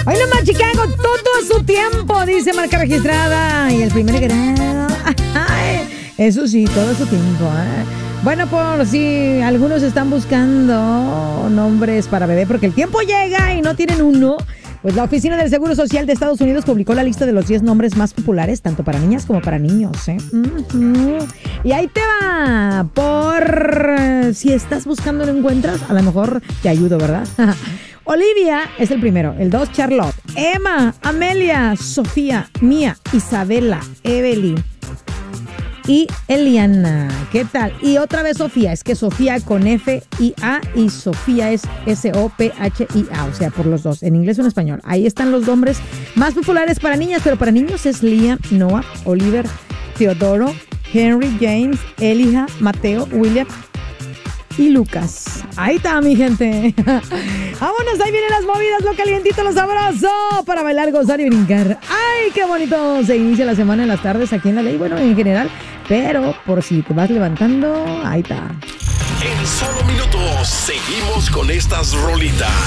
Hoy nomás Chicago, todo a su tiempo, dice marca registrada. Y el primer grado. Eso sí, todo a su tiempo, Bueno, por si algunos están buscando nombres para bebé, porque el tiempo llega y no tienen uno, pues la Oficina del Seguro Social de Estados Unidos publicó la lista de los 10 nombres más populares, tanto para niñas como para niños, Y ahí te va, por si estás buscando y lo encuentras, a lo mejor te ayudo, ¿verdad? Olivia es el primero, el 2 Charlotte, Emma, Amelia, Sofía, Mía, Isabela, Evelyn y Eliana. ¿Qué tal? Y otra vez Sofía, es que Sofía con F-I-A y Sofía es S-O-P-H-I-A, o sea, por los dos, en inglés o en español. Ahí están los nombres más populares para niñas, pero para niños es Liam, Noah, Oliver, Teodoro, Henry, James, Elijah, Mateo, William y Lucas. Ahí está, mi gente. Vámonos, ahí vienen las movidas, lo calientito, lo sabroso, para bailar, gozar y brincar. ¡Ay, qué bonito! Se inicia la semana en las tardes aquí en La Ley, bueno, en general, pero por si te vas levantando, ahí está. En solo minutos, seguimos con estas rolitas.